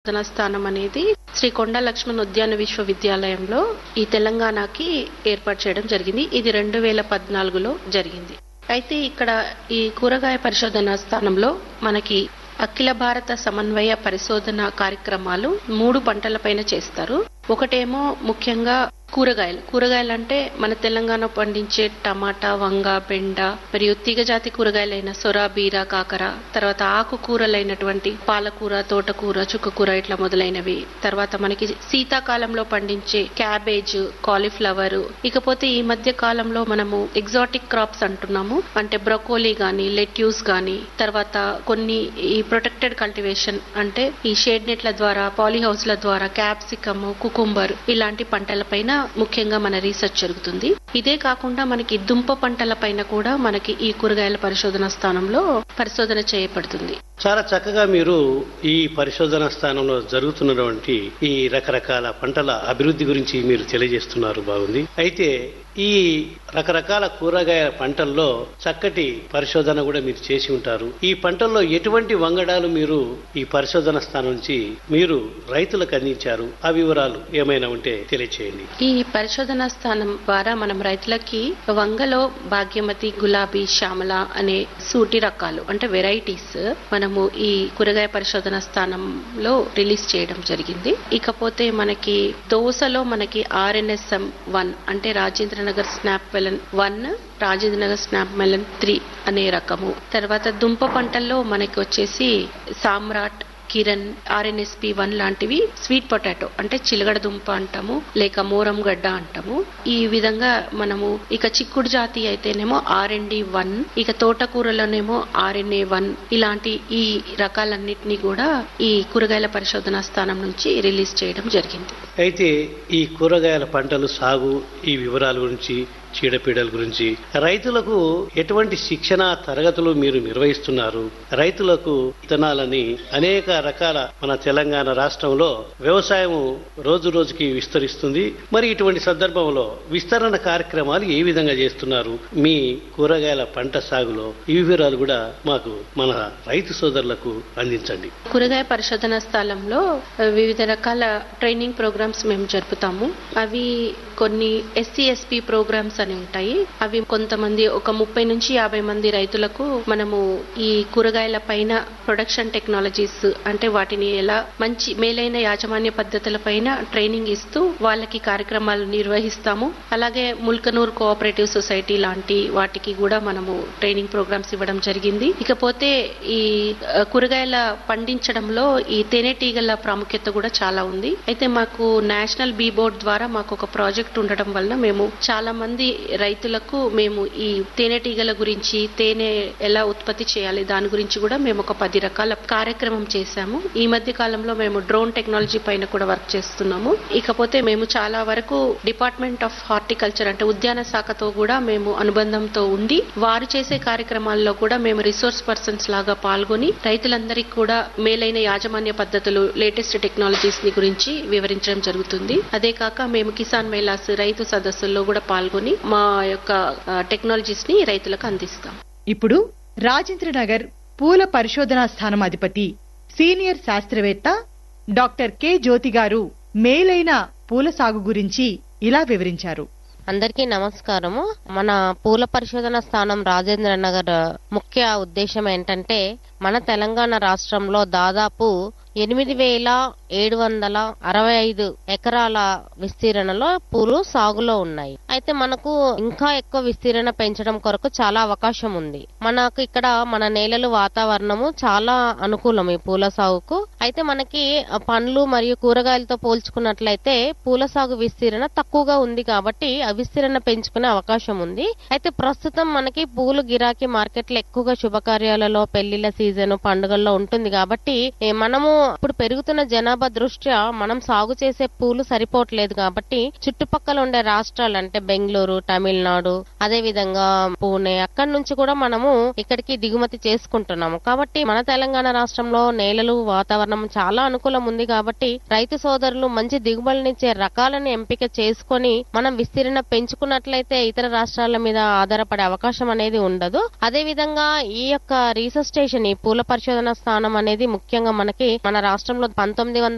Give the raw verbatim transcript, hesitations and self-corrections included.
పరిశోధన స్థానం అనేది శ్రీ కొండా లక్ష్మణ్ ఉద్యాన విశ్వవిద్యాలయంలో ఈ తెలంగాణకి ఏర్పాటు చేయడం జరిగింది. ఇది రెండు వేల పద్నాలుగులో జరిగింది. అయితే ఇక్కడ ఈ కూరగాయ పరిశోధన స్థానంలో మనకి అఖిల భారత సమన్వయ పరిశోధన కార్యక్రమాలు మూడు పంటలపైన చేస్తారు. ఒకటేమో ముఖ్యంగా కూరగాయలు కూరగాయలు అంటే మన తెలంగాణ పండించే టమాటా, వంగ, బెండ మరియు తీగజాతి కూరగాయలైన సొర, బీర, కాకర, తర్వాత ఆకుకూరలైనటువంటి పాలకూర, తోటకూర, చుక్కకూర ఇట్లా మొదలైనవి. తర్వాత మనకి శీతాకాలంలో పండించే క్యాబేజ్, కాలీఫ్లవర్, ఇకపోతే ఈ మధ్య కాలంలో మనము ఎగ్జాటిక్ క్రాప్స్ అంటున్నాము. అంటే బ్రొకోలీ గానీ, లెట్యూస్ గానీ, తర్వాత కొన్ని ఈ ప్రొటెక్టెడ్ కల్టివేషన్ అంటే ఈ షేడ్ నెట్ల ద్వారా, పాలీ హౌస్ల ద్వారా క్యాప్సికమ్, కుకుంబర్ ఇలాంటి పంటలపైన ముఖ్యంగా మన రీసెర్చ్ జరుగుతుంది. ఇదే కాకుండా మనకి దుంప పంటల పైన కూడా మనకి ఈ కూరగాయల పరిశోధన స్థానంలో పరిశోధన చేయబడుతుంది. చాలా చక్కగా మీరు ఈ పరిశోధన స్థానంలో జరుగుతున్నటువంటి ఈ రకరకాల పంటల అభివృద్ధి గురించి మీరు తెలియజేస్తున్నారు. బాగుంది. అయితే ఈ రకరకాల కూరగాయల పంటల్లో చక్కటి పరిశోధన కూడా మీరు చేసి ఉంటారు. ఈ పంటల్లో ఎటువంటి వంగడాలు మీరు ఈ పరిశోధన స్థానం నుంచి మీరు రైతులకు అందించారు? ఆ వివరాలు ఏమైనా ఉంటే తెలియచేయండి. ఈ పరిశోధన స్థానం ద్వారా మనం రైతులకి వంగలో భాగ్యమతి, గులాబీ, శ్యామల అనే సూటి రకాలు అంటే వెరైటీస్ మనము ఈ కూరగాయ పరిశోధన స్థానంలో రిలీజ్ చేయడం జరిగింది. ఇకపోతే మనకి దోసలో మనకి ఆర్ఎన్ఎస్ఎం వన్ అంటే Rajendra Nagar snap melon one, Rajendra Nagar snap melon three అనే రకము. తర్వాత దుంప పంటల్లో మనకి వచ్చేసి సామ్రాట్, కిరణ్, ఆర్ఎన్ఎస్పి వన్ లాంటివి స్వీట్ పొటాటో అంటే చిలగడ దుంప అంటాము, లేక మోరం గడ్డ అంటాము. ఈ విధంగా మనము ఇక చిక్కుడు జాతి అయితేనేమో ఆర్ఎన్డి వన్, ఇక తోటకూరలోనేమో ఆర్ఎన్ఏ వన్, ఇలాంటి ఈ రకాలన్నిటినీ కూడా ఈ కూరగాయల పరిశోధన స్థానం నుంచి రిలీజ్ చేయడం జరిగింది. అయితే ఈ కూరగాయల పంటలు సాగు ఈ వివరాల గురించి, చీడపీడల గురించి రైతులకు ఎటువంటి శిక్షణ తరగతులు మీరు నిర్వహిస్తున్నారు? రైతులకు విత్తనాలని అనేక రకాల మన తెలంగాణ రాష్ట్రంలో వ్యవసాయం రోజు రోజుకి విస్తరిస్తుంది. మరి ఇటువంటి సందర్భంలో విస్తరణ కార్యక్రమాలు ఏ విధంగా చేస్తున్నారు మీ కూరగాయల పంట సాగులో? ఈ వివరాలు కూడా మాకు మన రైతు సోదరులకు అందించండి. కూరగాయ పరిశోధన స్థలంలో వివిధ రకాల ట్రైనింగ్ ప్రోగ్రామ్స్ మేము జరుపుతాము. అవి కొన్ని ఎస్సీ ఎస్పీ ప్రోగ్రామ్స్ అని ఉంటాయి. అవి కొంతమంది ఒక ముప్పై నుంచి యాభై మంది రైతులకు మనము ఈ కూరగాయల పైన ప్రొడక్షన్ టెక్నాలజీస్ అంటే వాటిని ఎలా మంచి మేలైన యాజమాన్య పద్ధతుల పైన ట్రైనింగ్ ఇస్తూ వాళ్ళకి కార్యక్రమాలు నిర్వహిస్తాము. అలాగే ముల్కనూర్ కోఆపరేటివ్ సొసైటీ లాంటి వాటికి కూడా మనము ట్రైనింగ్ ప్రోగ్రామ్స్ ఇవ్వడం జరిగింది. ఇకపోతే ఈ కూరగాయల పండించడంలో ఈ తేనెటీగల ప్రాముఖ్యత కూడా చాలా ఉంది. అయితే మాకు నేషనల్ బీ బోర్డ్ ద్వారా మాకు ఒక ప్రాజెక్ట్ ఉండడం వల్ల మేము చాలా మంది రైతులకు మేము ఈ తేనెటీగల గురించి, తేనె ఎలా ఉత్పత్తి చేయాలి దాని గురించి కూడా మేము ఒక పది రకాల కార్యక్రమం చేశాము. ఈ మధ్య కాలంలో మేము డ్రోన్ టెక్నాలజీ పైన కూడా వర్క్ చేస్తున్నాము. ఇకపోతే మేము చాలా వరకు డిపార్ట్మెంట్ ఆఫ్ హార్టికల్చర్ అంటే ఉద్యాన శాఖతో కూడా మేము అనుబంధంతో ఉండి వారు చేసే కార్యక్రమాల్లో కూడా మేము రిసోర్స్ పర్సన్స్ లాగా పాల్గొని రైతులందరికీ కూడా మేలైన యాజమాన్య పద్ధతులు, లేటెస్ట్ టెక్నాలజీస్ ని గురించి వివరించడం జరుగుతుంది. అదే కాక మేము కిసాన్ మేళాస్, రైతు సదస్సుల్లో కూడా పాల్గొని మా యొక్క టెక్నాలజీస్ ని రైతులకు అందిస్తాం. ఇప్పుడు రాజేంద్ర నగర్ పూల పరిశోధనా స్థానం అధిపతి, సీనియర్ శాస్త్రవేత్త డాక్టర్ కె జ్యోతి గారు మేలైన పూల సాగు గురించి ఇలా వివరించారు. అందరికీ నమస్కారము. మన పూల పరిశోధన స్థానం రాజేంద్ర నగర్ ముఖ్య ఉద్దేశం ఏంటంటే మన తెలంగాణ రాష్ట్రంలో దాదాపు ఎనిమిది వేల ఏడు వందల అరవై ఐదు ఎకరాల విస్తీర్ణలో పూలు సాగులో ఉన్నాయి. అయితే మనకు ఇంకా ఎక్కువ విస్తీరణ పెంచడం కొరకు చాలా అవకాశం ఉంది. మనకు ఇక్కడ మన నేలలు, వాతావరణము చాలా అనుకూలం ఈ పూల సాగుకు. అయితే మనకి పండ్లు మరియు కూరగాయలతో పోల్చుకున్నట్లయితే పూల సాగు విస్తీరణ తక్కువగా ఉంది కాబట్టి ఆ విస్తీరణ పెంచుకునే అవకాశం ఉంది. అయితే ప్రస్తుతం మనకి పూలు గిరాకీ మార్కెట్లో ఎక్కువగా శుభకార్యాలలో, పెళ్లిళ్ల సీజన్, పండుగల్లో ఉంటుంది కాబట్టి మనము ఇప్పుడు పెరుగుతున్న జనాభా దృష్ట్యా మనం సాగు చేసే పూలు సరిపోవట్లేదు కాబట్టి చుట్టుపక్కల ఉండే రాష్ట్రాలు అంటే బెంగళూరు, తమిళనాడు, అదే విధంగా పూణే అక్కడి నుంచి కూడా మనము ఇక్కడికి దిగుమతి చేసుకుంటున్నాము. కాబట్టి మన తెలంగాణ రాష్ట్రంలో నేలలు, వాతావరణం చాలా అనుకూలం ఉంది కాబట్టి రైతు సోదరులు మంచి దిగుబడినిచ్చే రకాలను ఎంపిక చేసుకొని మనం విస్తీర్ణ పెంచుకున్నట్లయితే ఇతర రాష్ట్రాల మీద ఆధారపడే అవకాశం అనేది ఉండదు. అదే విధంగా ఈ యొక్క రీసెర్చ్ స్టేషన్, ఈ పూల పరిశోధన స్థానం అనేది ముఖ్యంగా మనకి మన రాష్ట్రంలో పంతొమ్మిది వందల